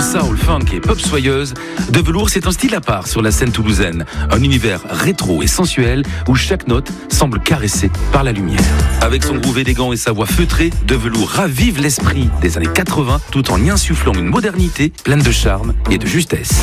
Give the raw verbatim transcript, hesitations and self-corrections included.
soul, funk et pop soyeuse, De Velours, c'est un style à part sur la scène toulousaine. Un univers rétro et sensuel où chaque note semble caressée par la lumière. Avec son groove élégant et sa voix feutrée, De Velours ravive l'esprit des années quatre-vingts tout en y insufflant une modernité pleine de charme et de justesse.